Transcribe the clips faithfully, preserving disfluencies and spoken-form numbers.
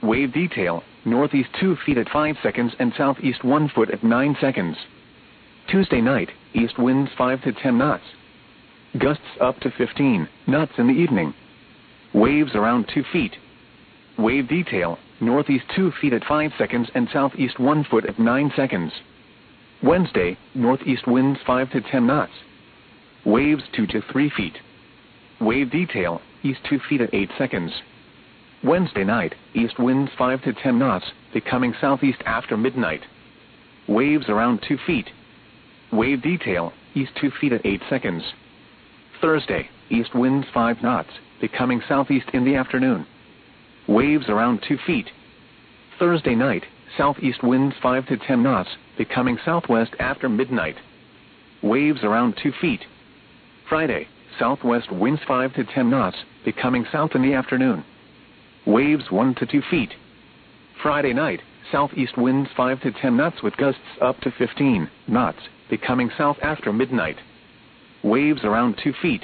Wave detail, northeast two feet at five seconds and southeast one foot at nine seconds. Tuesday night, east winds five to ten knots. Gusts up to fifteen knots in the evening. Waves around two feet. Wave detail, northeast two feet at five seconds and southeast one foot at nine seconds. Wednesday, northeast winds five to ten knots. Waves two to three feet. Wave detail, east two feet at eight seconds. Wednesday night, east winds five to ten knots, becoming southeast after midnight. Waves around two feet. Wave detail, east two feet at eight seconds. Thursday, east winds five knots, becoming southeast in the afternoon. Waves around two feet. Thursday night, southeast winds five to ten knots, becoming southwest after midnight. Waves around two feet. Friday, southwest winds five to ten knots, becoming south in the afternoon. Waves one to two feet. Friday night, southeast winds five to ten knots with gusts up to fifteen knots, becoming south after midnight. Waves around two feet.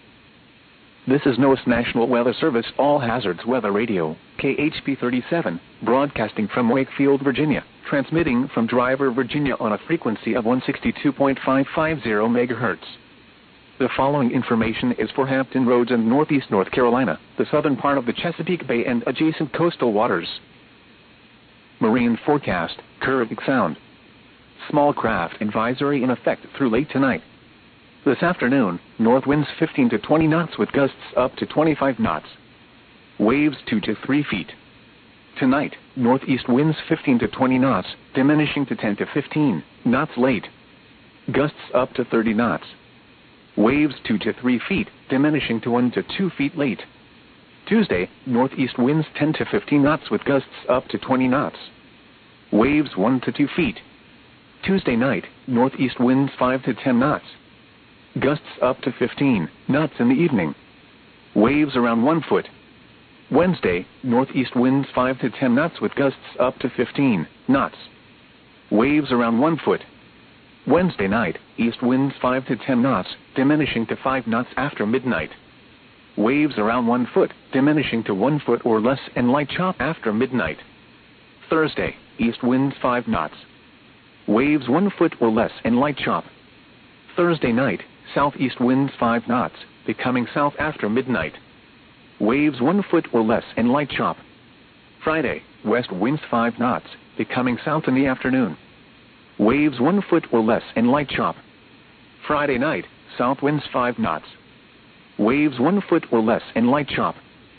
This is NOAA's National Weather Service All Hazards Weather Radio, K H P thirty-seven, broadcasting from Wakefield, Virginia, transmitting from Driver, Virginia on a frequency of one sixty-two point five five zero megahertz. The following information is for Hampton Roads and Northeast North Carolina, the southern part of the Chesapeake Bay and adjacent coastal waters. Marine forecast, Caribbean Sound. Small craft advisory in effect through late tonight. This afternoon, north winds fifteen to twenty knots with gusts up to twenty-five knots. Waves two to three feet. Tonight, northeast winds fifteen to twenty knots, diminishing to ten to fifteen knots late. Gusts up to thirty knots. Waves two to three feet, diminishing to one to two feet late. Tuesday, northeast winds ten to fifteen knots with gusts up to twenty knots. Waves one to two feet. Tuesday night, northeast winds five to ten knots. Gusts up to fifteen knots in the evening. Waves around one foot. Wednesday, northeast winds five to ten knots with gusts up to fifteen knots. Waves around one foot. Wednesday night, east winds five to ten knots, diminishing to five knots after midnight. Waves around one foot, diminishing to one foot or less and light chop after midnight. Thursday, east winds five knots. Waves one foot or less and light chop. Thursday night, southeast winds five knots, becoming south after midnight. Waves one foot or less and light chop. Friday, west winds five knots, becoming south in the afternoon. Waves one foot or less and light chop. Friday night, south winds five knots. Waves one foot or less and light chop.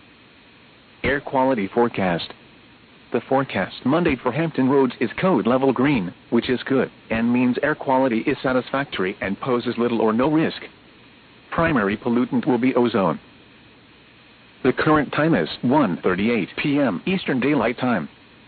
Air quality forecast. The forecast Monday for Hampton Roads is code level green, which is good, and means air quality is satisfactory and poses little or no risk. Primary pollutant will be ozone. The current time is one thirty-eight p m Eastern Daylight Time.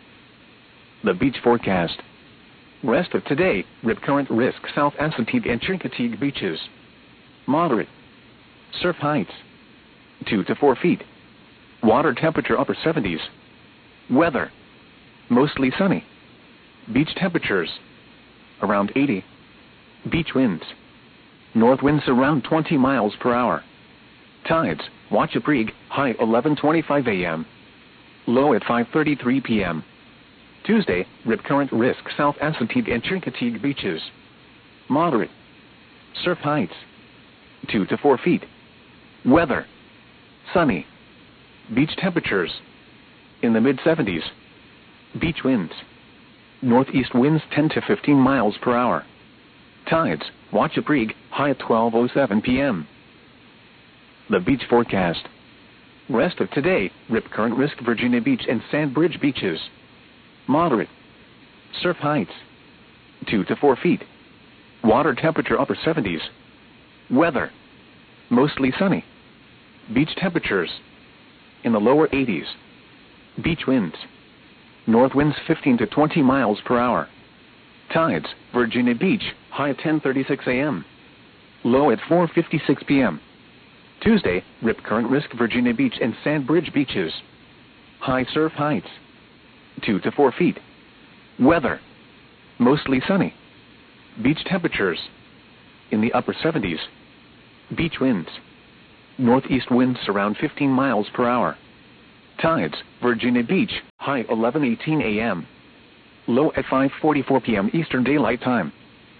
The beach forecast. Rest of today, rip current risk South Assateague and Chincoteague beaches. Moderate. Surf heights two to four feet. Water temperature upper seventies. Weather. Mostly sunny. Beach temperatures. Around eighty. Beach winds. North winds around twenty miles per hour. Tides, Wachapreague, high eleven twenty-five a m Low at five thirty-three p m Tuesday, rip current risk South Assateague and Chincoteague beaches. Moderate. Surf heights two to four feet. Weather. Sunny. Beach temperatures. In the mid seventies. Beach winds. Northeast winds ten to fifteen miles per hour. Tides, Wachapreague, high at twelve oh seven p m The beach forecast. Rest of today, rip current risk Virginia Beach and Sandbridge beaches. Moderate. Surf heights two to four feet. Water temperature upper seventies. Weather. Mostly sunny. Beach temperatures. In the lower eighties. Beach winds. North winds fifteen to twenty miles per hour. Tides, Virginia Beach, high at ten thirty-six a m Low at four fifty-six p m Tuesday, rip current risk Virginia Beach and Sandbridge beaches. High surf heights two to four feet. Weather. Mostly sunny. Beach temperatures. In the upper seventies. Beach winds. Northeast winds around fifteen miles per hour. Tides, Virginia Beach, high eleven eighteen a m Low at five forty-four p m Eastern Daylight Time.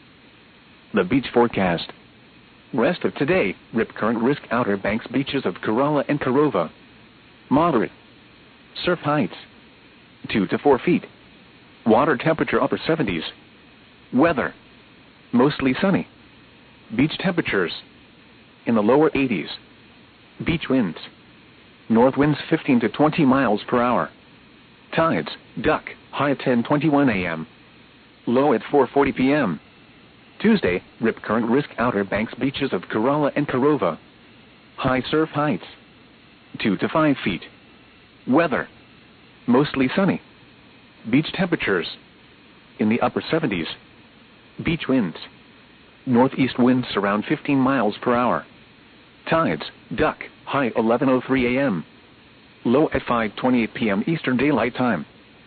The beach forecast. Rest of today, rip current risk Outer Banks beaches of Kerala and Korova. Moderate. Surf heights two to four feet. Water temperature upper seventies. Weather. Mostly sunny. Beach temperatures in the lower eighties. Beach winds. North winds fifteen to twenty miles per hour. Tides, duck, high at ten twenty-one a m Low at four forty p m Tuesday, rip current risk Outer Banks beaches of Kerala and Korova. High surf heights two to five feet. Weather. Mostly sunny. Beach temperatures in the upper seventies. Beach winds. Northeast winds around fifteen miles per hour. Tides, duck, high eleven oh three a m Low at five twenty-eight p m Eastern Daylight Time.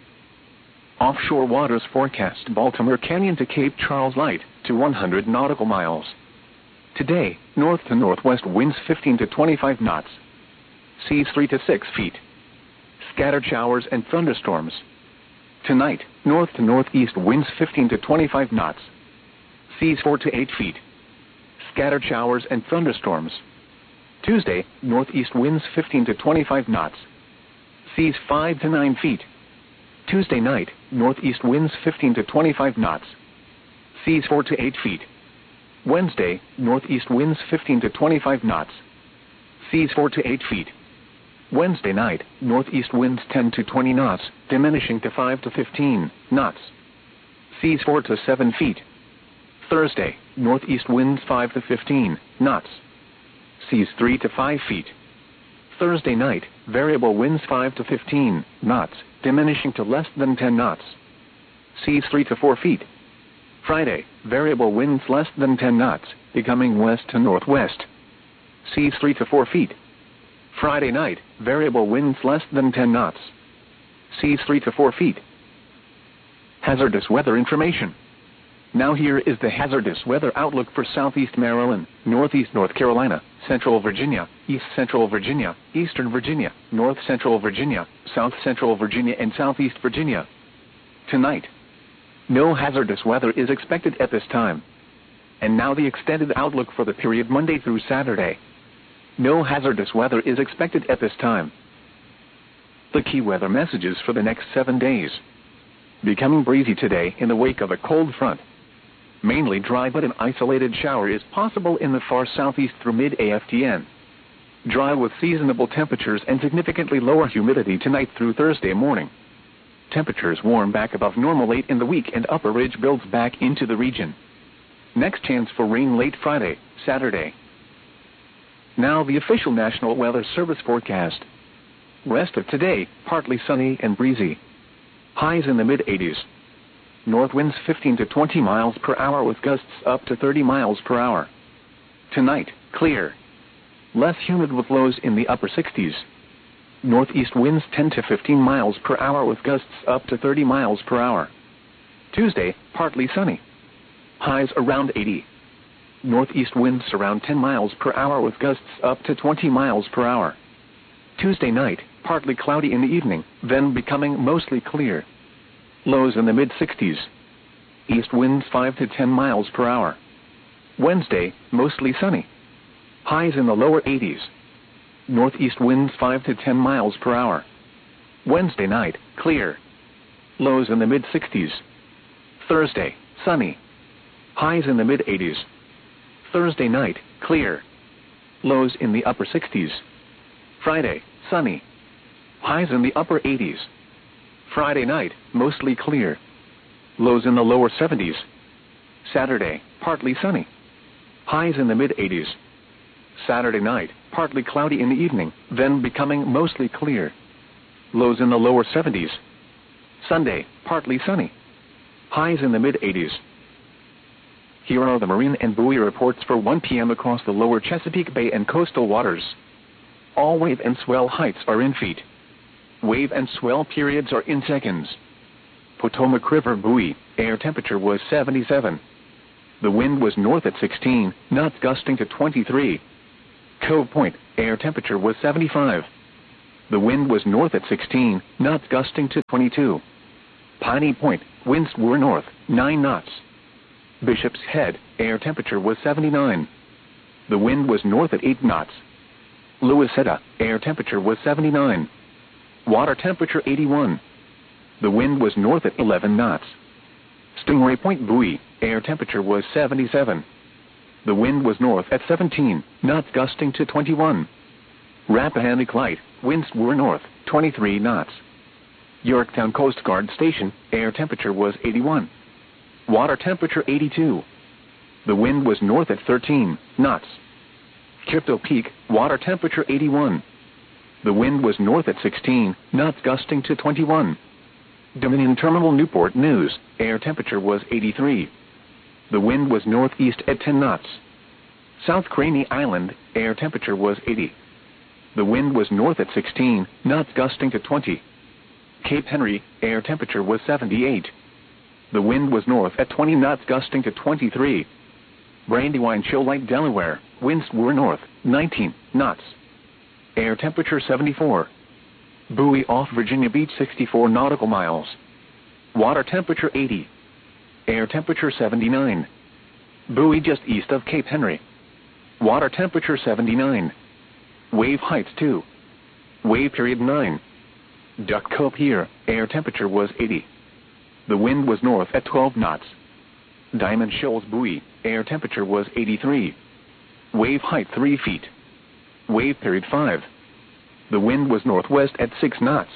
Offshore waters forecast Baltimore Canyon to Cape Charles light to one hundred nautical miles. Today, north to northwest winds fifteen to twenty-five knots. Seas three to six feet. Scattered showers and thunderstorms. Tonight, north to northeast winds fifteen to twenty-five knots. Seas four to eight feet. Scattered showers and thunderstorms. Tuesday, northeast winds fifteen to twenty-five knots. Seas five to nine feet. Tuesday night, northeast winds fifteen to twenty-five knots. Seas four to eight feet. Wednesday, northeast winds fifteen to twenty-five knots. Seas four to eight feet. Wednesday night, northeast winds ten to twenty knots, diminishing to five to fifteen knots. Seas four to seven feet. Thursday, northeast winds five to fifteen knots. Seas three to five feet. Thursday night, variable winds five to fifteen knots, diminishing to less than ten knots. Seas three to four feet. Friday, variable winds less than ten knots, becoming west to northwest. Seas three to four feet. Friday night, variable winds less than ten knots. Seas three to four feet. Hazardous weather information. Now here is the hazardous weather outlook for southeast Maryland, northeast North Carolina, central Virginia, east central Virginia, eastern Virginia, north central Virginia, south central Virginia and southeast Virginia. Tonight, no hazardous weather is expected at this time. And now the extended outlook for the period Monday through Saturday. No hazardous weather is expected at this time. The key weather messages for the next seven days. Becoming breezy today in the wake of a cold front. Mainly dry, but an isolated shower is possible in the far southeast through mid-A F T N. Dry with seasonable temperatures and significantly lower humidity tonight through Thursday morning. Temperatures warm back above normal late in the week and upper ridge builds back into the region. Next chance for rain late Friday, Saturday. Now the official National Weather Service forecast. Rest of today, partly sunny and breezy. Highs in the mid eighties. North winds fifteen to twenty miles per hour with gusts up to thirty miles per hour. Tonight, clear. Less humid with lows in the upper sixties. Northeast winds ten to fifteen miles per hour with gusts up to thirty miles per hour. Tuesday, partly sunny. Highs around eighty. Northeast winds around ten miles per hour with gusts up to twenty miles per hour. Tuesday night, partly cloudy in the evening, then becoming mostly clear. Lows in the mid sixties. East winds five to ten miles per hour. Wednesday, mostly sunny. Highs in the lower eighties. Northeast winds five to ten miles per hour. Wednesday night, clear. Lows in the mid sixties. Thursday, sunny. Highs in the mid eighties. Thursday night, clear. Lows in the upper sixties. Friday, sunny. Highs in the upper eighties. Friday night, mostly clear. Lows in the lower seventies. Saturday, partly sunny. Highs in the mid eighties. Saturday night, partly cloudy in the evening, then becoming mostly clear. Lows in the lower seventies. Sunday, partly sunny. Highs in the mid eighties. Here are the marine and buoy reports for one p m across the lower Chesapeake Bay and coastal waters. All wave and swell heights are in feet. Wave and swell periods are in seconds. Potomac River buoy, air temperature was seventy-seven. The wind was north at sixteen, knots gusting to twenty-three. Cove Point, air temperature was seventy-five. The wind was north at sixteen knots, gusting to twenty-two. Piney Point, winds were north, nine knots. Bishop's Head, air temperature was seventy-nine. The wind was north at eight knots. Louisetta, air temperature was seventy-nine. Water temperature eighty-one. The wind was north at eleven knots. Stingray Point Buoy, air temperature was seventy-seven. The wind was north at seventeen knots, gusting to twenty-one. Rappahannock Light, winds were north, twenty-three knots. Yorktown Coast Guard Station, air temperature was eighty-one. Water temperature eighty-two. The wind was north at thirteen knots. Kipto Peak, water temperature eighty-one. The wind was north at sixteen knots, gusting to twenty-one. Dominion Terminal Newport News, air temperature was eighty-three. The wind was northeast at ten knots. South Craney Island, air temperature was eighty. The wind was north at sixteen knots, gusting to twenty. Cape Henry, air temperature was seventy-eight. The wind was north at twenty knots, gusting to twenty-three. Brandywine Shoal Lake, Delaware, winds were north, nineteen knots. Air temperature seventy-four. Buoy off Virginia Beach, sixty-four nautical miles. Water temperature eighty. Air temperature seventy-nine. Buoy just east of Cape Henry. Water temperature seventy-nine. Wave height two. Wave period nine. Duck Cove Pier, air temperature was eighty. The wind was north at twelve knots. Diamond Shoals Buoy, air temperature was eighty-three. Wave height three feet. Wave period five. The wind was northwest at six knots.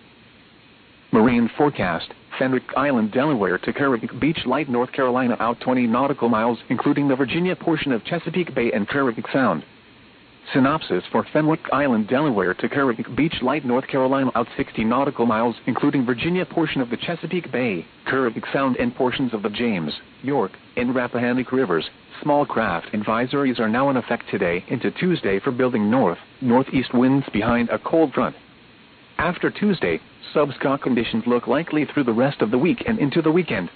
Marine forecast, Fenwick Island, Delaware to Carrick Beach, Light, North Carolina, out twenty nautical miles, including the Virginia portion of Chesapeake Bay and Carrick Sound. Synopsis for Fenwick Island, Delaware to Carrick Beach, Light, North Carolina, out sixty nautical miles, including Virginia portion of the Chesapeake Bay, Carrick Sound, and portions of the James, York, and Rappahannock rivers. Small craft advisories are now in effect today into Tuesday for building north, northeast winds behind a cold front. After Tuesday, subscale conditions look likely through the rest of the week and into the weekend.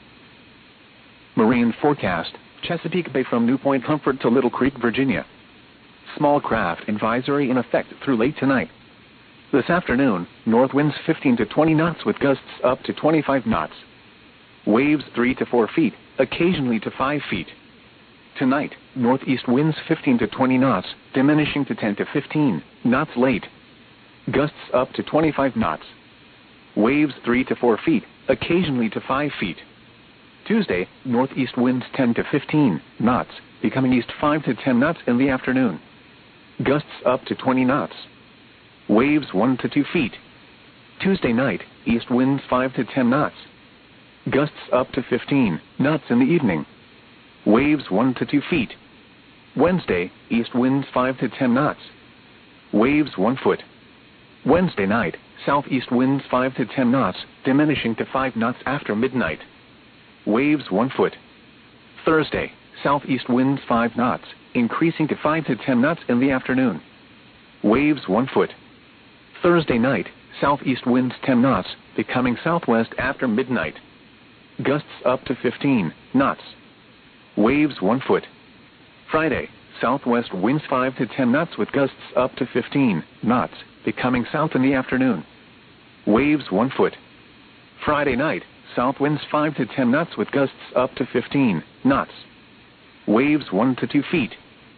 Marine forecast, Chesapeake Bay from New Point Comfort to Little Creek, Virginia. Small craft advisory in effect through late tonight. This afternoon, north winds fifteen to twenty knots with gusts up to twenty-five knots. Waves three to four feet, occasionally to five feet. Tonight, northeast winds fifteen to twenty knots, diminishing to ten to fifteen knots late. Gusts up to twenty-five knots. Waves three to four feet, occasionally to five feet. Tuesday, northeast winds ten to fifteen knots, becoming east five to ten knots in the afternoon. Gusts up to twenty knots. Waves one to two feet. Tuesday night, east winds five to ten knots. Gusts up to fifteen knots in the evening. Waves one to two feet. Wednesday, east winds five to ten knots. Waves one foot. Wednesday night, southeast winds five to ten knots, diminishing to five knots after midnight. Waves one foot. Thursday, southeast winds five knots, increasing to five to ten knots in the afternoon. Waves one foot. Thursday night, southeast winds ten knots, becoming southwest after midnight. Gusts up to fifteen knots. Waves one foot. Friday, southwest winds five to ten knots with gusts up to fifteen knots, becoming south in the afternoon. Waves one foot. Friday night, south winds five to ten knots with gusts up to fifteen knots. Waves one to two feet.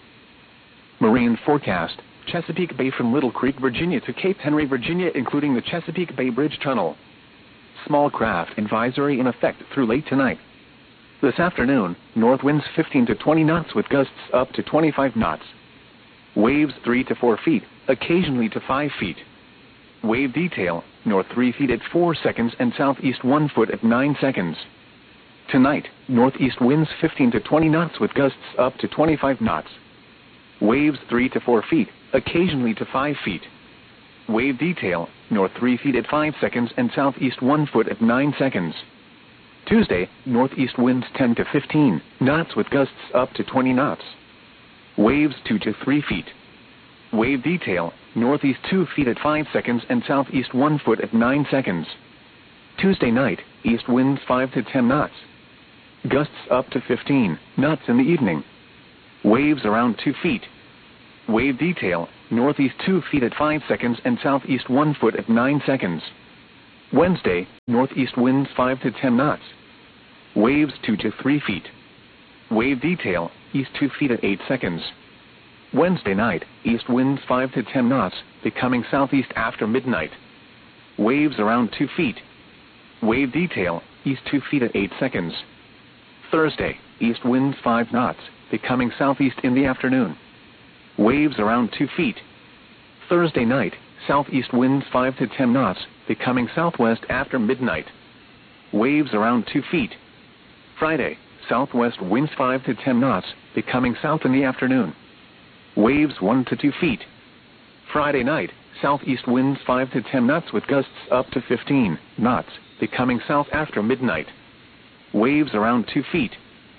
Marine forecast, Chesapeake Bay from Little Creek, Virginia to Cape Henry, Virginia, including the Chesapeake Bay Bridge Tunnel. Small craft advisory in effect through late tonight. This afternoon, north winds fifteen to twenty knots with gusts up to twenty-five knots. Waves three to four feet, occasionally to five feet. Wave detail, north three feet at four seconds and southeast one foot at nine seconds. Tonight, northeast winds fifteen to twenty knots with gusts up to twenty-five knots. Waves three to four feet, occasionally to five feet. Wave detail, north three feet at five seconds and southeast one foot at nine seconds. Tuesday, northeast winds ten to fifteen knots with gusts up to twenty knots. Waves two to three feet. Wave detail, northeast two feet at five seconds and southeast one foot at nine seconds. Tuesday night, east winds five to ten knots. Gusts up to fifteen knots in the evening. Waves around two feet. Wave detail, northeast two feet at five seconds and southeast one foot at nine seconds. Wednesday, northeast winds five to ten knots. Waves two to three feet. Wave detail, east two feet at eight seconds. Wednesday night, east winds five to ten knots, becoming southeast after midnight. Waves around two feet. Wave detail, east two feet at eight seconds. Thursday, east winds five knots, becoming southeast in the afternoon. Waves around two feet. Thursday night, southeast winds five to ten knots, becoming southwest after midnight. Waves around two feet. Friday, southwest winds five to ten knots, becoming south in the afternoon. Waves one to two feet. Friday night, southeast winds five to ten knots with gusts up to fifteen knots, becoming south after midnight. Waves around two feet.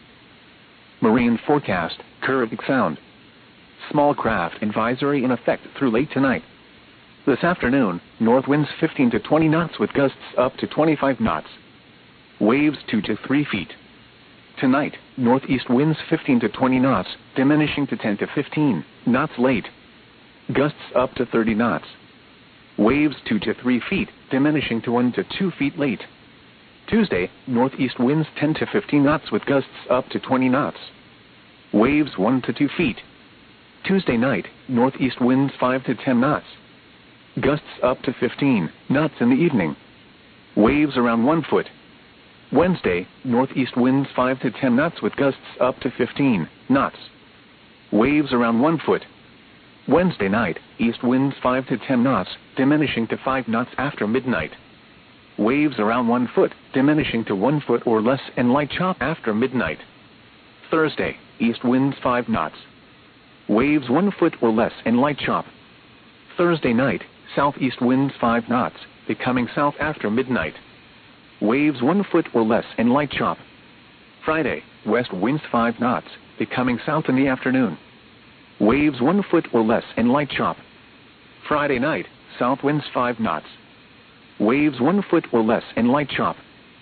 Marine forecast, Currituck Sound. Small craft advisory in effect through late tonight. This afternoon, north winds fifteen to twenty knots with gusts up to twenty-five knots. Waves two to three feet. Tonight, northeast winds fifteen to twenty knots, diminishing to ten to fifteen knots late. Gusts up to thirty knots. Waves two to three feet, diminishing to one to two feet late. Tuesday, northeast winds ten to fifteen knots with gusts up to twenty knots. Waves one to two feet. Tuesday night, northeast winds five to ten knots. Gusts up to fifteen knots in the evening. Waves around one foot. Wednesday, northeast winds five to ten knots with gusts up to fifteen knots. Waves around one foot. Wednesday night, east winds five to ten knots, diminishing to five knots after midnight. Waves around one foot, diminishing to one foot or less and light chop after midnight. Thursday, east winds five knots. Waves one foot or less and light chop. Thursday night, southeast winds five knots, becoming south after midnight. Waves one foot or less and light chop. Friday, west winds five knots, becoming south in the afternoon. Waves one foot or less and light chop. Friday night, south winds five knots. Waves one foot or less and light chop.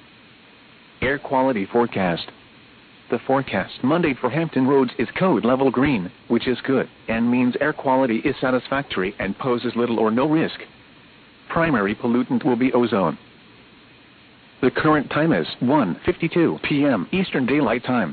Air quality forecast. The forecast Monday for Hampton Roads is code level green, which is good, and means air quality is satisfactory and poses little or no risk. Primary pollutant will be ozone. The current time is one fifty-two p m Eastern Daylight Time.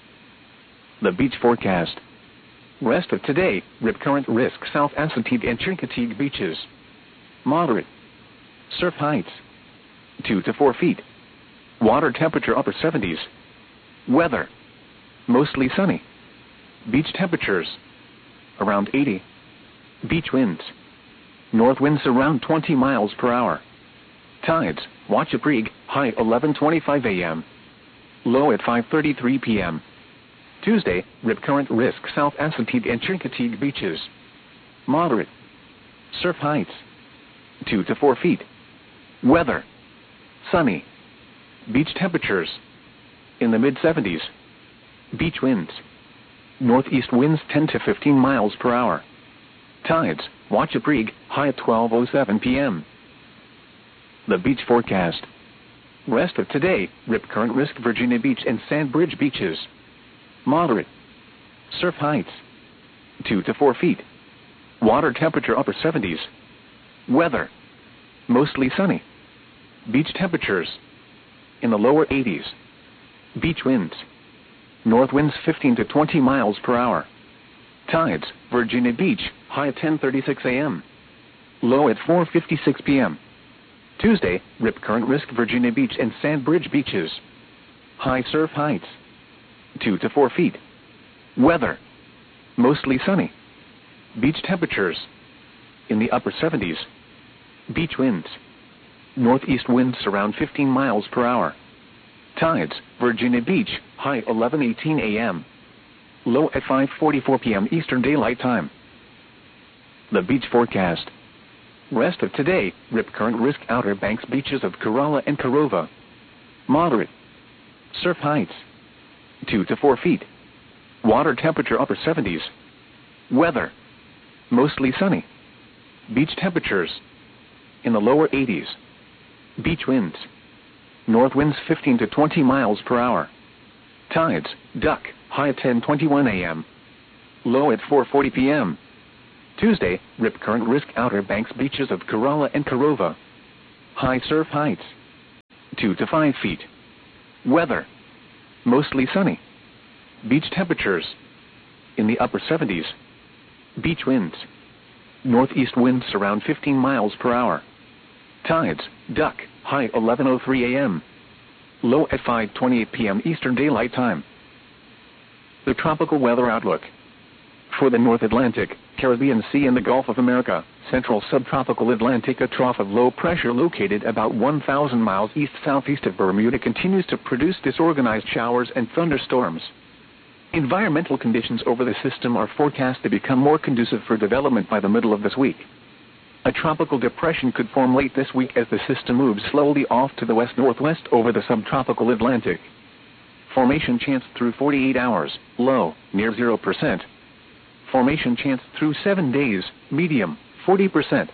The beach forecast. Rest of today, rip current risk South Assateague and Chincoteague beaches. Moderate. Surf heights two to four feet. Water temperature upper seventies. Weather mostly sunny. Beach temperatures around eighty. Beach winds north winds around twenty miles per hour. Tides Wachapreague, high eleven twenty-five a m Low at five thirty-three p m Tuesday, rip current risk South Assateague and Chincoteague beaches. Moderate. Surf heights two to four feet. Weather sunny. Beach temperatures in the mid seventies. Beach winds northeast winds ten to fifteen miles per hour. Tides Wachapreague, high at twelve oh seven p m The beach forecast. Rest of today, rip current risk Virginia Beach and Sandbridge beaches. Moderate. Surf heights two to four feet. Water temperature upper seventies. Weather mostly sunny. Beach temperatures in the lower eighties. Beach winds north winds fifteen to twenty miles per hour. Tides Virginia Beach, high at ten thirty-six a m Low at four fifty-six p m Tuesday, rip current risk Virginia Beach and Sandbridge beaches. High surf heights two to four feet. Weather mostly sunny. Beach temperatures in the upper seventies. Beach winds northeast winds around fifteen miles per hour. Tides Virginia Beach, high eleven eighteen a m Low at five forty-four p m Eastern Daylight Time. The beach forecast. Rest of today, rip current risk Outer Banks beaches of Corolla and Corova. Moderate. Surf heights two to four feet. Water temperature upper seventies. Weather mostly sunny. Beach temperatures in the lower eighties. Beach winds north winds fifteen to twenty miles per hour. Tides Duck, high at ten twenty-one a m Low at four forty p m Tuesday, rip current risk Outer Banks beaches of Kerala and Korova. High surf heights two to five feet. Weather mostly sunny. Beach temperatures in the upper seventies. Beach winds northeast winds around fifteen miles per hour. Tides, duck, high eleven oh three a m Low at five twenty-eight p m Eastern Daylight Time. The tropical weather outlook. For the North Atlantic, Caribbean Sea and the Gulf of America, Central Subtropical Atlantic, a trough of low pressure located about one thousand miles east-southeast of Bermuda continues to produce disorganized showers and thunderstorms. Environmental conditions over the system are forecast to become more conducive for development by the middle of this week. A tropical depression could form late this week as the system moves slowly off to the west-northwest over the subtropical Atlantic. Formation chance through forty-eight hours, low, near zero percent. Formation chance through seven days, medium, forty percent.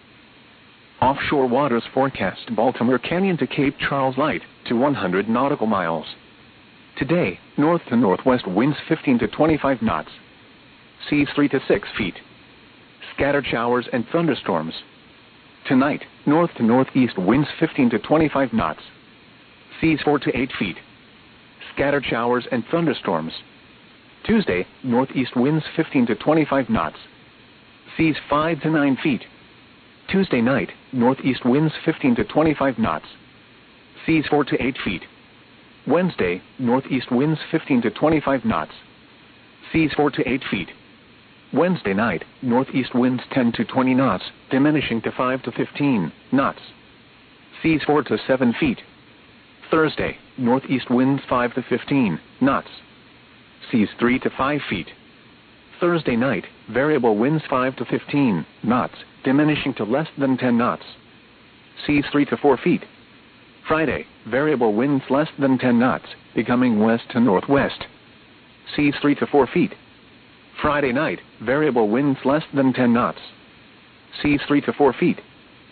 Offshore waters forecast Baltimore Canyon to Cape Charles light, to one hundred nautical miles. Today, north to northwest winds fifteen to twenty-five knots. Seas three to six feet. Scattered showers and thunderstorms. Tonight, north to northeast winds fifteen to twenty-five knots. Seas four to eight feet. Scattered showers and thunderstorms. Tuesday, northeast winds fifteen to twenty-five knots. Seas five to nine feet. Tuesday night, northeast winds fifteen to twenty-five knots. Seas four to eight feet. Wednesday, northeast winds fifteen to twenty-five knots. Seas four to eight feet. Wednesday night, northeast winds ten to twenty knots, diminishing to five to fifteen knots. Seas four to seven feet. Thursday, northeast winds five to fifteen knots. Seas three to five feet. Thursday night, variable winds five to fifteen knots, diminishing to less than ten knots. Seas three to four feet. Friday, variable winds less than ten knots, becoming west to northwest. Seas three to four feet. Friday night, variable winds less than ten knots. Seas three to four feet.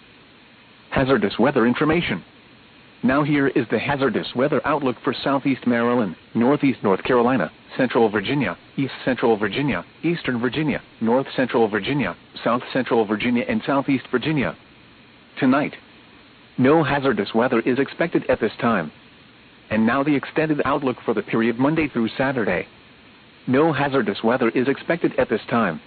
Hazardous weather information. Now here is the hazardous weather outlook for southeast Maryland, northeast North Carolina, central Virginia, east central Virginia, eastern Virginia, north central Virginia, south central Virginia, and southeast Virginia. Tonight, no hazardous weather is expected at this time. And now the extended outlook for the period Monday through Saturday. No hazardous weather is expected at this time.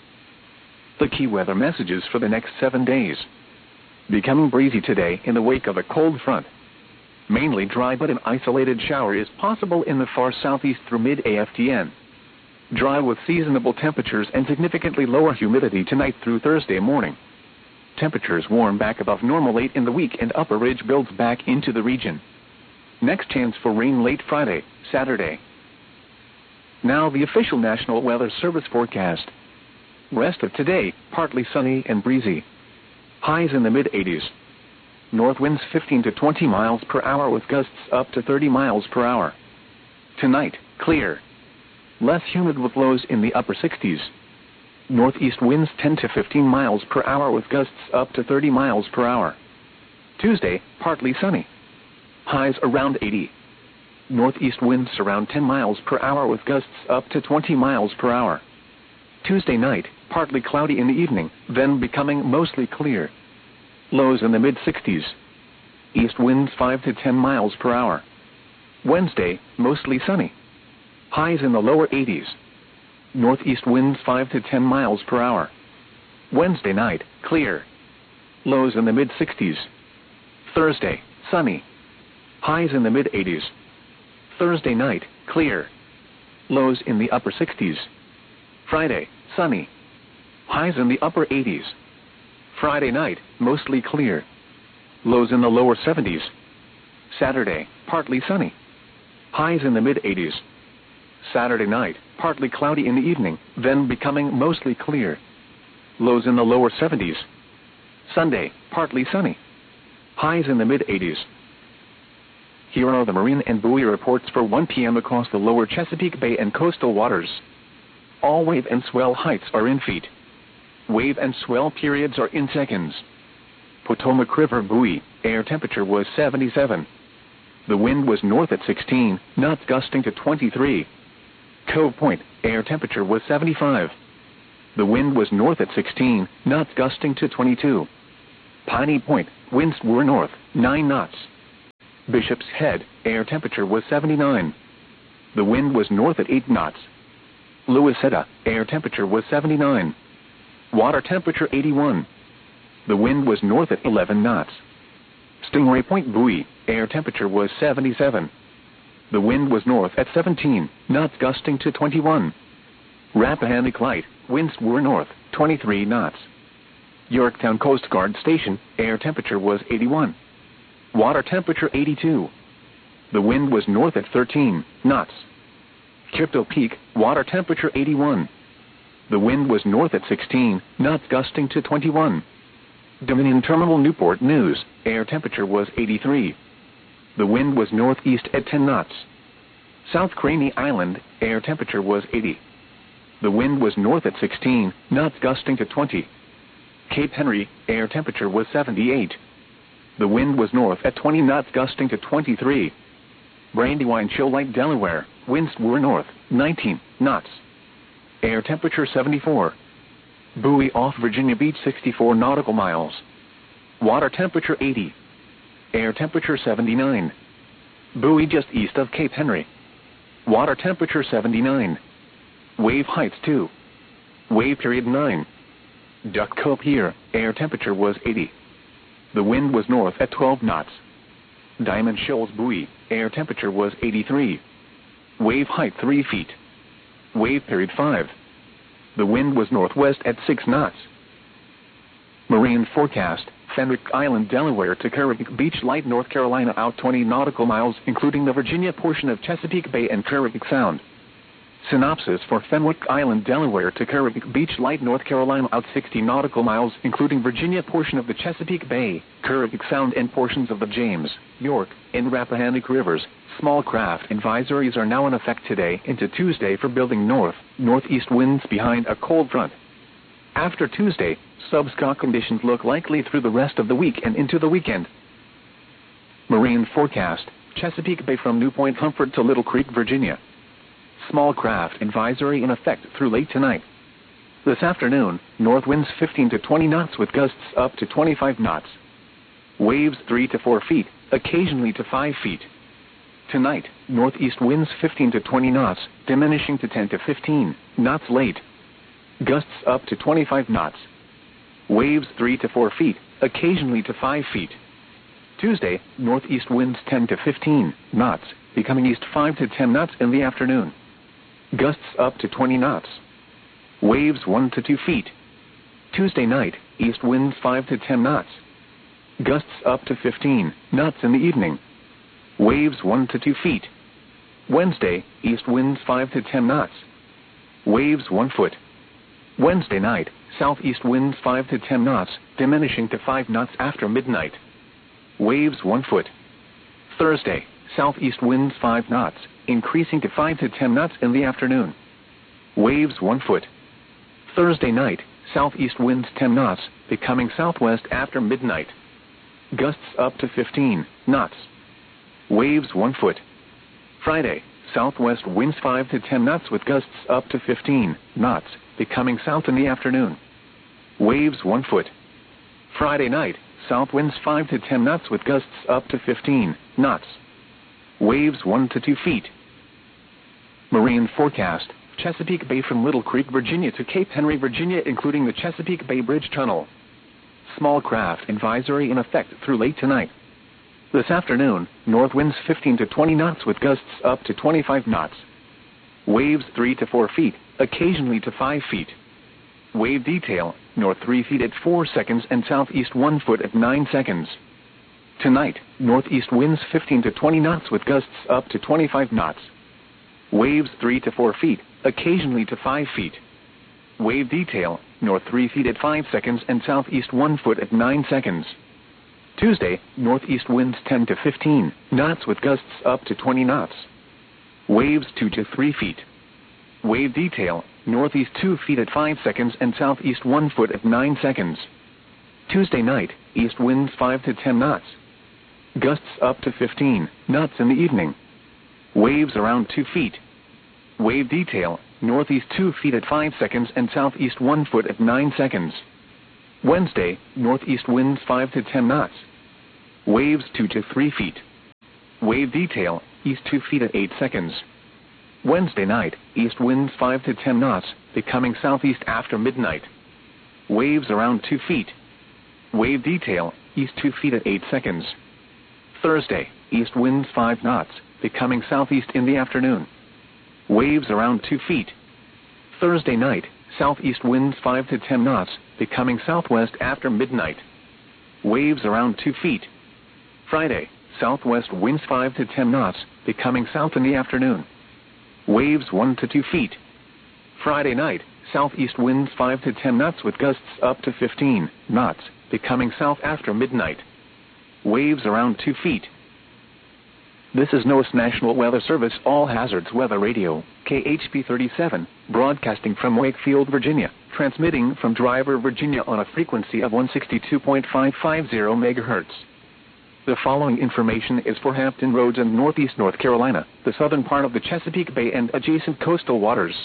The key weather messages for the next seven days. Becoming breezy today in the wake of a cold front. Mainly dry, but an isolated shower is possible in the far southeast through mid-A F T N. Dry with seasonable temperatures and significantly lower humidity tonight through Thursday morning. Temperatures warm back above normal late in the week and upper ridge builds back into the region. Next chance for rain late Friday, Saturday. Now the official National Weather Service forecast. Rest of today, partly sunny and breezy. Highs in the mid eighties. North winds fifteen to twenty miles per hour with gusts up to thirty miles per hour. Tonight, clear. Less humid with lows in the upper sixties. Northeast winds ten to fifteen miles per hour with gusts up to thirty miles per hour. Tuesday, partly sunny. Highs around eighty. Northeast winds around ten miles per hour with gusts up to twenty miles per hour. Tuesday night, partly cloudy in the evening, then becoming mostly clear. Lows in the mid sixties. East winds five to ten miles per hour. Wednesday, mostly sunny. Highs in the lower eighties. Northeast winds five to ten miles per hour. Wednesday night, clear. Lows in the mid sixties. Thursday, sunny. Highs in the mid eighties. Thursday night, clear. Lows in the upper sixties. Friday, sunny. Highs in the upper eighties. Friday night, mostly clear. Lows in the lower seventies. Saturday, partly sunny. Highs in the mid eighties. Saturday night, partly cloudy in the evening, then becoming mostly clear. Lows in the lower seventies. Sunday, partly sunny. Highs in the mid eighties. Here are the marine and buoy reports for one p m across the lower Chesapeake Bay and coastal waters. All wave and swell heights are in feet. Wave and swell periods are in seconds. Potomac River buoy, air temperature was seventy-seven. The wind was north at sixteen, knots gusting to twenty-three. Cove Point, air temperature was seventy-five. The wind was north at sixteen knots, gusting to twenty-two. Piney Point, winds were north, nine knots. Bishop's Head, air temperature was seventy-nine. The wind was north at eight knots. Louisetta, air temperature was seventy-nine. Water temperature eighty-one. The wind was north at eleven knots. Stingray Point Buoy, air temperature was seventy-seven. The wind was north at seventeen knots, gusting to twenty-one. Rappahannock Light, winds were north, twenty-three knots. Yorktown Coast Guard Station, air temperature was eighty-one. Water temperature eighty-two. The wind was north at thirteen knots. Crypto Peak, water temperature eighty-one. The wind was north at sixteen knots, gusting to twenty-one. Dominion Terminal Newport News, air temperature was eighty-three. The wind was northeast at ten knots. South Craney Island, air temperature was eighty. The wind was north at sixteen knots, gusting to twenty. Cape Henry, air temperature was seventy-eight. The wind was north at twenty knots, gusting to twenty-three. Brandywine Shoal Lake, Delaware, winds were north, nineteen knots. Air temperature seventy-four. Buoy off Virginia Beach, sixty-four nautical miles. Water temperature eighty. Air temperature seventy-nine. Buoy just east of Cape Henry. Water temperature seventy-nine. Wave heights two. Wave period nine. Duck Cove Pier, air temperature was eighty. The wind was north at twelve knots. Diamond Shoals Buoy, air temperature was eighty-three. Wave height three feet. Wave period five. The wind was northwest at six knots. Marine forecast, Fenwick Island, Delaware to Kerrville Beach, Light, North Carolina, out twenty nautical miles, including the Virginia portion of Chesapeake Bay and Kerrville Sound. Synopsis for Fenwick Island, Delaware to Kerrville Beach, Light, North Carolina, out sixty nautical miles, including Virginia portion of the Chesapeake Bay, Kerrville Sound, and portions of the James, York, and Rappahannock Rivers. Small craft advisories are now in effect today into Tuesday for building north, northeast winds behind a cold front. After Tuesday, subscale conditions look likely through the rest of the week and into the weekend. Marine forecast, Chesapeake Bay from New Point Comfort to Little Creek, Virginia. Small craft advisory in effect through late tonight. This afternoon, north winds fifteen to twenty knots with gusts up to twenty-five knots. Waves three to four feet, occasionally to five feet. Tonight, northeast winds fifteen to twenty knots, diminishing to ten to fifteen knots late. Gusts up to twenty-five knots. Waves three to four feet, occasionally to five feet. Tuesday, northeast winds ten to fifteen knots, becoming east five to ten knots in the afternoon. Gusts up to twenty knots. Waves one to two feet. Tuesday night, east winds five to ten knots. Gusts up to fifteen knots in the evening. Waves one to two feet. Wednesday, east winds five to ten knots. Waves one foot. Wednesday night, southeast winds five to ten knots, diminishing to five knots after midnight. Waves one foot. Thursday, southeast winds five knots, increasing to five to ten knots in the afternoon. Waves one foot. Thursday night, southeast winds ten knots, becoming southwest after midnight. Gusts up to fifteen knots. Waves one foot. Friday, southwest winds five to ten knots with gusts up to fifteen knots, becoming south in the afternoon. Waves one foot. Friday night, south winds five to ten knots with gusts up to fifteen knots. Waves one to two feet. Marine forecast, Chesapeake Bay from Little Creek, Virginia to Cape Henry, Virginia, including the Chesapeake Bay Bridge Tunnel. Small craft advisory in effect through late tonight. This afternoon, north winds fifteen to twenty knots with gusts up to twenty-five knots. Waves three to four feet, occasionally to five feet. Wave detail, north three feet at four seconds and southeast one foot at nine seconds. Tonight, northeast winds fifteen to twenty knots with gusts up to twenty-five knots. Waves three to four feet, occasionally to five feet. Wave detail, north three feet at five seconds and southeast one foot at nine seconds. Tuesday, northeast winds ten to fifteen knots with gusts up to twenty knots. Waves two to three feet. Wave detail, northeast two feet at five seconds and southeast one foot at nine seconds. Tuesday night, east winds five to ten knots. Gusts up to fifteen knots in the evening. Waves around two feet. Wave detail, northeast two feet at five seconds and southeast one foot at nine seconds. Wednesday, northeast winds five to ten knots. Waves two to three feet. Wave detail, east two feet at eight seconds. Wednesday night, east winds five to ten knots, becoming southeast after midnight. Waves around two feet. Wave detail, east two feet at eight seconds. Thursday, east winds five knots, becoming southeast in the afternoon. Waves around two feet. Thursday night, southeast winds five to ten knots, becoming southwest after midnight. Waves around two feet. Friday, southwest winds five to ten knots, becoming south in the afternoon. Waves one to two feet. Friday night, southeast winds five to ten knots with gusts up to fifteen knots, becoming south after midnight. Waves around two feet. This is NOAA's National Weather Service All Hazards Weather Radio, K H P thirty-seven, broadcasting from Wakefield, Virginia, transmitting from Driver, Virginia on a frequency of one sixty-two point five five zero megahertz. The following information is for Hampton Roads and Northeast North Carolina, the southern part of the Chesapeake Bay and adjacent coastal waters.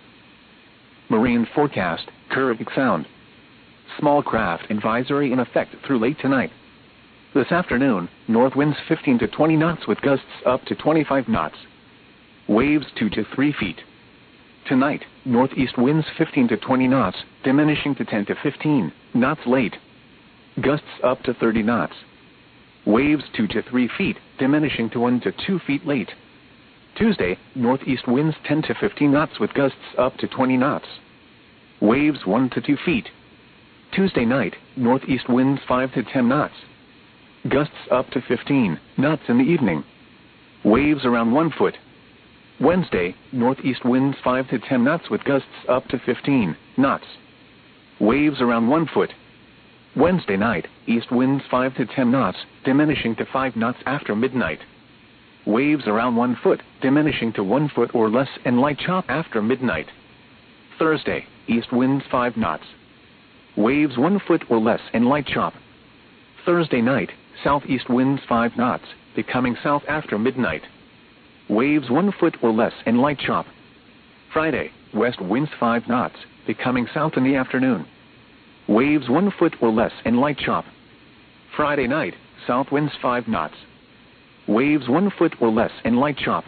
Marine forecast, Caribbean Sound. Small craft advisory in effect through late tonight. This afternoon, north winds fifteen to twenty knots with gusts up to twenty-five knots. Waves two to three feet. Tonight, northeast winds fifteen to twenty knots, diminishing to ten to fifteen knots late. Gusts up to thirty knots. Waves two to three feet, diminishing to one to two feet late. Tuesday, northeast winds ten to fifteen knots with gusts up to twenty knots. Waves one to two feet. Tuesday night, northeast winds five to ten knots. Gusts up to fifteen knots in the evening. Waves around one foot. Wednesday, northeast winds five to ten knots with gusts up to fifteen knots. Waves around one foot. Wednesday night, east winds five to ten knots, diminishing to five knots after midnight. Waves around one foot, diminishing to one foot or less and light chop after midnight. Thursday, east winds five knots. Waves one foot or less and light chop. Thursday night, southeast winds five knots, becoming south after midnight. Waves one foot or less and light chop. Friday, west winds five knots, becoming south in the afternoon. Waves one foot or less and light chop. Friday night, south winds five knots. Waves one foot or less and light chop.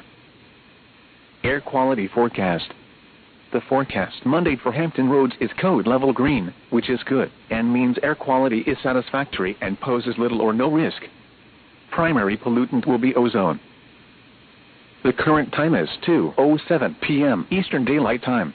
Air quality forecast. The forecast Monday for Hampton Roads is code level green, which is good, and means air quality is satisfactory and poses little or no risk. Primary pollutant will be ozone. The current time is two oh seven p m Eastern Daylight Time.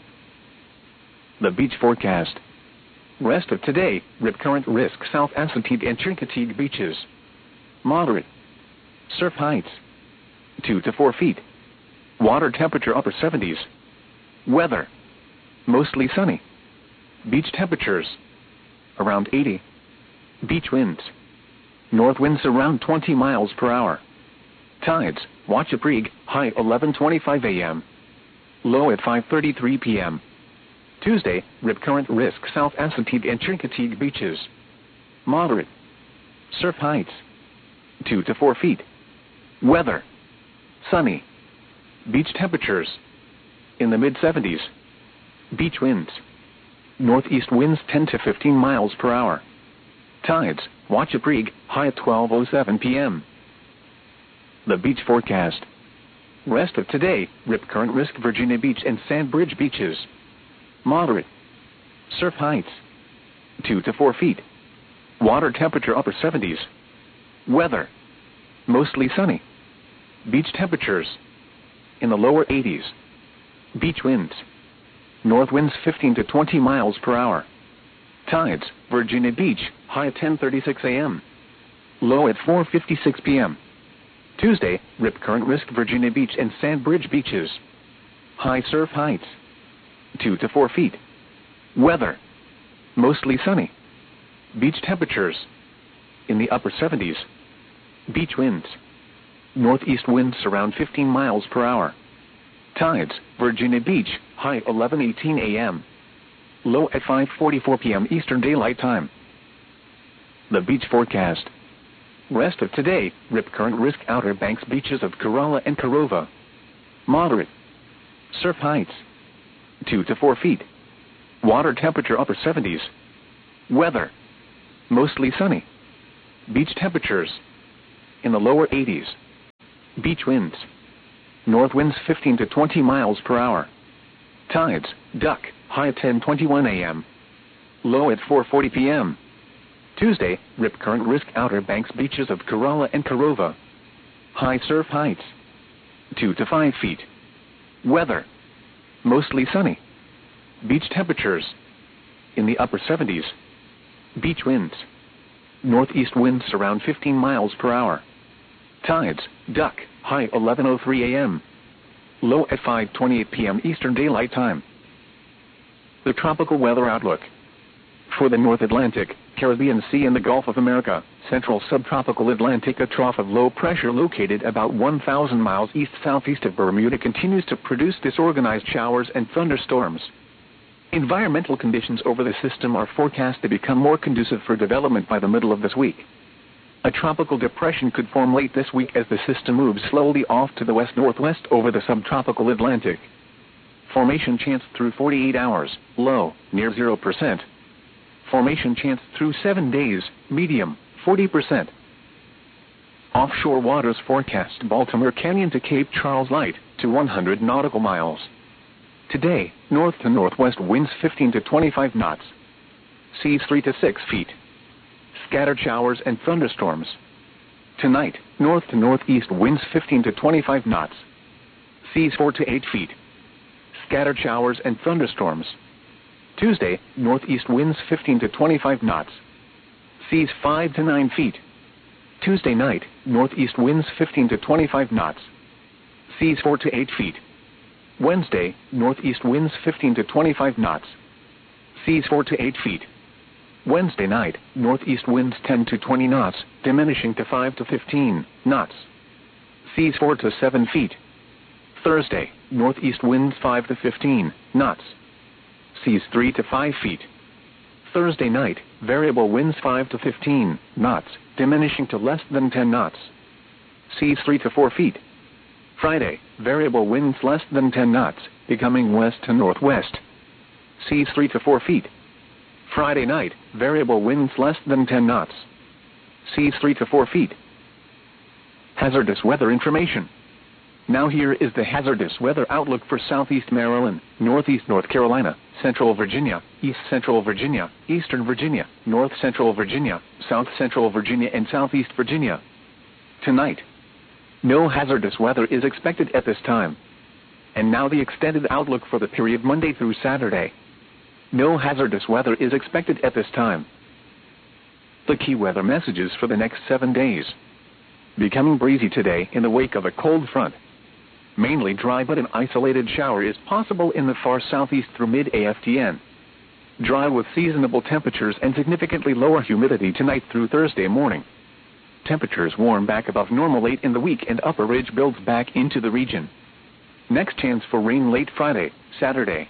The beach forecast. Rest of today, rip current risk South Assateague and Chincoteague beaches. Moderate. Surf heights two to four feet. Water temperature upper seventies. Weather mostly sunny. Beach temperatures around eighty. Beach winds north winds around twenty miles per hour. Tides Wachapreague high eleven twenty-five a m low at five thirty-three p m Tuesday, rip current risk South Assateague and Chincoteague beaches. Moderate. Surf heights two to four feet. Weather sunny. Beach temperatures in the mid seventies. Beach winds northeast winds ten to fifteen miles per hour. Tides Wachapreague high at twelve oh seven p m The beach forecast. Rest of today, rip current risk Virginia Beach and Sandbridge beaches. Moderate. Surf heights two to four feet. Water temperature upper seventies. Weather mostly sunny. Beach temperatures in the lower eighties. Beach winds north winds fifteen to twenty miles per hour. Tides Virginia Beach high at ten thirty-six a m low at four fifty-six p m Tuesday, rip current risk Virginia Beach and Sandbridge beaches. High surf heights two to four feet. Weather mostly sunny. Beach temperatures in the upper seventies. Beach winds northeast winds around fifteen miles per hour. Tides Virginia Beach high eleven eighteen a m low at five forty-four p m Eastern Daylight Time. The beach forecast. Rest of today, rip current risk Outer Banks beaches of Corolla and Corova. Moderate. Surf heights two to four feet. Water temperature upper seventies. Weather. Mostly sunny. Beach temperatures in the lower eighties. Beach winds. North winds fifteen to twenty miles per hour. Tides, duck, high at ten twenty-one a m Low at four forty p m Tuesday, rip current risk Outer Banks beaches of Kerala and Korova. High surf heights two to five feet. Weather. Mostly sunny. Beach temperatures in the upper seventies. Beach winds. Northeast winds around fifteen miles per hour. Tides, duck, high eleven oh three a m Low at five twenty-eight p m Eastern Daylight Time. The tropical weather outlook. For the North Atlantic, Caribbean Sea and the Gulf of America, Central Subtropical Atlantic, a trough of low pressure located about one thousand miles east-southeast of Bermuda continues to produce disorganized showers and thunderstorms. Environmental conditions over the system are forecast to become more conducive for development by the middle of this week. A tropical depression could form late this week as the system moves slowly off to the west-northwest over the subtropical Atlantic. Formation chance through forty-eight hours, low, near zero percent. Formation chance through seven days, medium, forty percent. Offshore waters forecast Baltimore Canyon to Cape Charles light, to one hundred nautical miles. Today, north to northwest winds fifteen to twenty-five knots. Seas three to six feet. Scattered showers and thunderstorms. Tonight, north to northeast winds fifteen to twenty-five knots. Seas four to eight feet. Scattered showers and thunderstorms. Tuesday, northeast winds fifteen to twenty-five knots. Seas five to nine feet. Tuesday night, northeast winds fifteen to twenty-five knots. Seas four to eight feet. Wednesday, northeast winds fifteen to twenty-five knots. Seas four to eight feet. Wednesday night, northeast winds ten to twenty knots, diminishing to five to fifteen knots. Seas four to seven feet. Thursday, northeast winds five to fifteen knots. Seas three to five feet. Thursday night, variable winds five to fifteen knots, diminishing to less than ten knots. Seas three to four feet. Friday, variable winds less than ten knots, becoming west to northwest. Seas three to four feet. Friday night, variable winds less than ten knots. Seas three to four feet. Hazardous weather information. Now here is the hazardous weather outlook for southeast Maryland, northeast North Carolina, central Virginia, east central Virginia, eastern Virginia, north central Virginia, south central Virginia, and southeast Virginia. Tonight, no hazardous weather is expected at this time. And now the extended outlook for the period Monday through Saturday. No hazardous weather is expected at this time. The key weather messages for the next seven days. Becoming breezy today in the wake of a cold front. Mainly dry, but an isolated shower is possible in the far southeast through mid-A F T N. Dry with seasonable temperatures and significantly lower humidity tonight through Thursday morning. Temperatures warm back above normal late in the week and upper ridge builds back into the region. Next chance for rain late Friday, Saturday.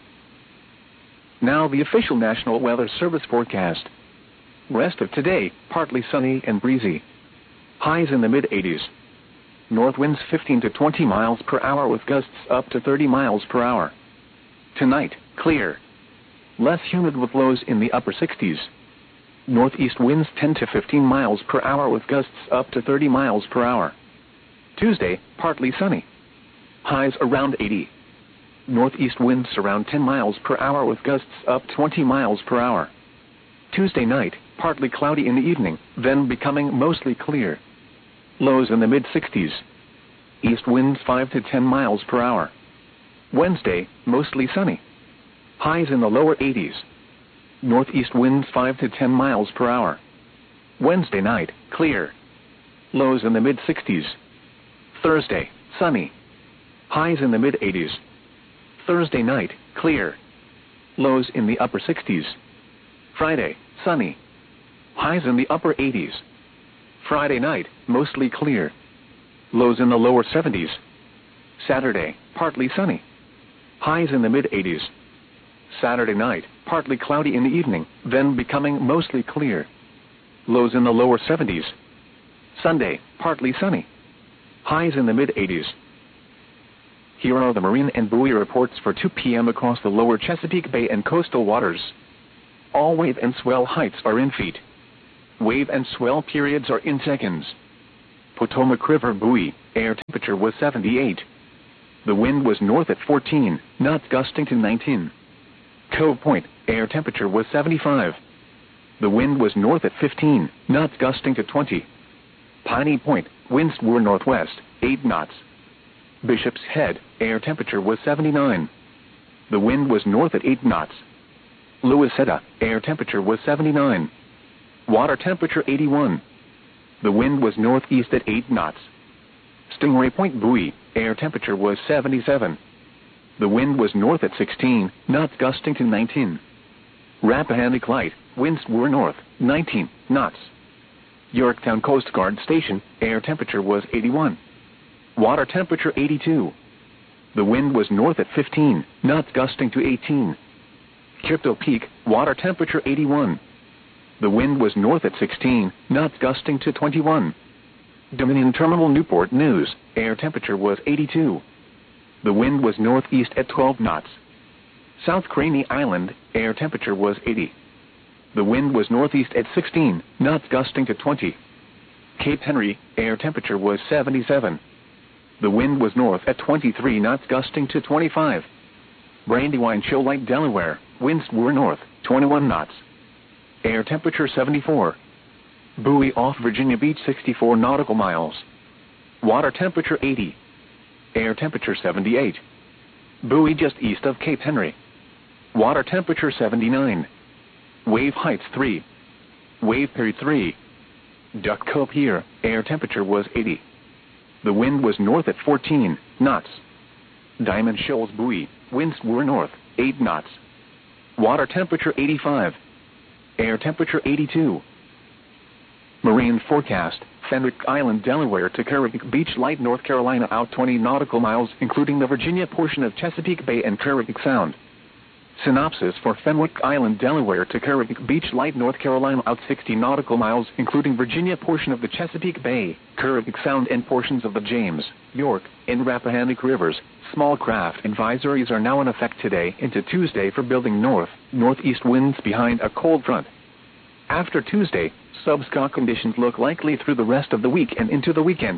Now the official National Weather Service forecast. Rest of today, partly sunny and breezy. Highs in the mid-eighties. North winds fifteen to twenty miles per hour with gusts up to thirty miles per hour. Tonight, clear. Less humid with lows in the upper sixties. Northeast winds ten to fifteen miles per hour with gusts up to thirty miles per hour. Tuesday, partly sunny. Highs around eighty. Northeast winds around ten miles per hour with gusts up twenty miles per hour. Tuesday night, partly cloudy in the evening, then becoming mostly clear. Lows in the mid-sixties. East winds five to ten miles per hour. Wednesday, mostly sunny. Highs in the lower eighties. Northeast winds five to ten miles per hour. Wednesday night, clear. Lows in the mid-sixties. Thursday, sunny. Highs in the mid-eighties. Thursday night, clear. Lows in the upper sixties. Friday, sunny. Highs in the upper eighties. Friday night, mostly clear. Lows in the lower seventies. Saturday, partly sunny. Highs in the mid-eighties. Saturday night, partly cloudy in the evening, then becoming mostly clear. Lows in the lower seventies. Sunday, partly sunny. Highs in the mid-eighties. Here are the marine and buoy reports for two p m across the lower Chesapeake Bay and coastal waters. All wave and swell heights are in feet. Wave and swell periods are in seconds. Potomac River buoy, air temperature was seventy-eight. The wind was north at fourteen, knots gusting to nineteen. Cove Point, air temperature was seventy-five. The wind was north at fifteen, knots gusting to twenty. Piney Point, winds were northwest, eight knots. Bishop's Head, air temperature was seventy-nine. The wind was north at eight knots. Louisetta, air temperature was seventy-nine. Water temperature eighty-one. The wind was northeast at eight knots. Stingray Point buoy, air temperature was seventy-seven. The wind was north at sixteen, knots gusting to nineteen. Rappahannock Light, winds were north, nineteen knots. Yorktown Coast Guard Station, air temperature was eighty-one. Water temperature eighty-two. The wind was north at fifteen, knots gusting to eighteen. Crypto Peak, water temperature eighty-one. The wind was north at sixteen, knots gusting to twenty-one. Dominion Terminal Newport News, air temperature was eighty-two. The wind was northeast at twelve knots. South Craney Island, air temperature was eighty. The wind was northeast at sixteen, knots gusting to twenty. Cape Henry, air temperature was seventy-seven. The wind was north at twenty-three, knots gusting to twenty-five. Brandywine Shoal Lake, Delaware, winds were north, twenty-one knots. Air temperature seventy-four. Buoy off Virginia Beach, sixty-four nautical miles. Water temperature eighty. Air temperature seventy-eight. Buoy just east of Cape Henry. Water temperature seventy-nine. Wave heights three. Wave period three. Duck Cove here, air temperature was eighty. The wind was north at fourteen knots. Diamond Shoals buoy, winds were north, eight knots. Water temperature eighty-five. Air temperature eighty-two. Marine forecast, Fenwick Island, Delaware to Carrick Beach, Light, North Carolina out twenty nautical miles, including the Virginia portion of Chesapeake Bay and Carrick Sound. Synopsis for Fenwick Island, Delaware to Carrick Beach, Light, North Carolina out sixty nautical miles, including Virginia portion of the Chesapeake Bay, Carrick Sound and portions of the James, York, and Rappahannock Rivers. Small craft advisories are now in effect today into Tuesday for building north, northeast winds behind a cold front. After Tuesday, sub-ska conditions look likely through the rest of the week and into the weekend.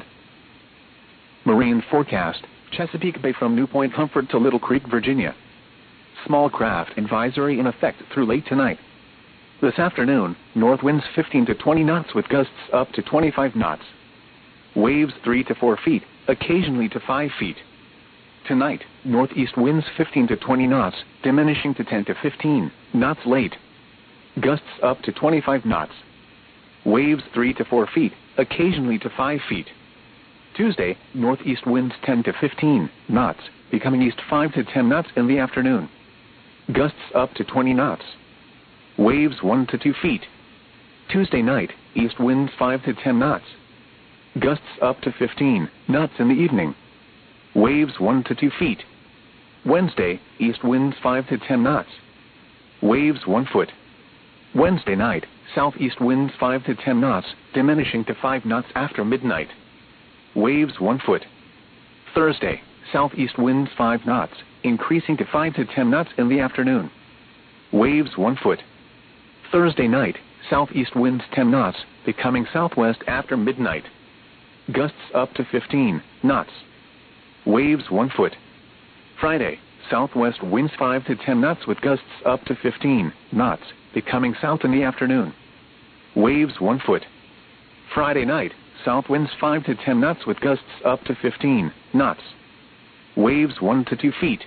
Marine forecast, Chesapeake Bay from New Point Comfort to Little Creek, Virginia. Small craft advisory in effect through late tonight. This afternoon, north winds fifteen to twenty knots with gusts up to twenty-five knots. Waves three to four feet, occasionally to five feet. Tonight, northeast winds fifteen to twenty knots, diminishing to ten to fifteen knots late. Gusts up to twenty-five knots. Waves three to four feet, occasionally to five feet. Tuesday, northeast winds ten to fifteen knots, becoming east five to ten knots in the afternoon. Gusts up to twenty knots. Waves one to two feet. Tuesday night, east winds five to ten knots. Gusts up to fifteen knots in the evening. Waves one to two feet. Wednesday, east winds five to ten knots. Waves one foot. Wednesday night, southeast winds five to ten knots, diminishing to five knots after midnight. Waves one foot. Thursday, southeast winds five knots, increasing to five to ten knots in the afternoon. Waves one foot. Thursday night, southeast winds ten knots, becoming southwest after midnight. Gusts up to fifteen knots. Waves one foot. Friday, southwest winds five to ten knots with gusts up to fifteen knots, becoming south in the afternoon. Waves one foot. Friday night, south winds five to ten knots with gusts up to fifteen knots. Waves one to two feet.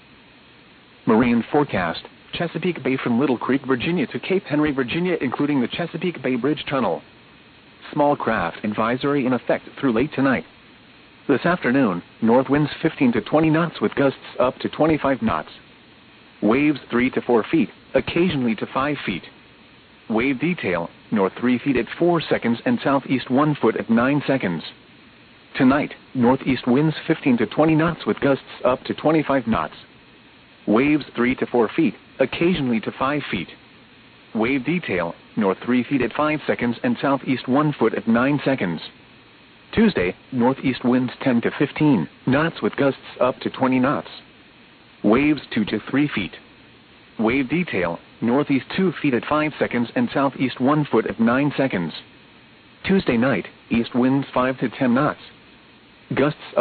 Marine forecast, Chesapeake Bay from Little Creek, Virginia to Cape Henry, Virginia, including the Chesapeake Bay Bridge Tunnel. Small craft advisory in effect through late tonight. This afternoon, north winds fifteen to twenty knots with gusts up to twenty-five knots. Waves three to four feet, occasionally to five feet. Wave detail, north three feet at four seconds and southeast one foot at nine seconds. Tonight, northeast winds fifteen to twenty knots with gusts up to twenty-five knots. Waves three to four feet, occasionally to five feet. Wave detail, north three feet at five seconds and southeast one foot at nine seconds. Tuesday, northeast winds ten to fifteen knots with gusts up to twenty knots. Waves two to three feet. Wave detail, northeast two feet at five seconds and southeast one foot at nine seconds. Tuesday night, east winds five to ten knots. Gusts up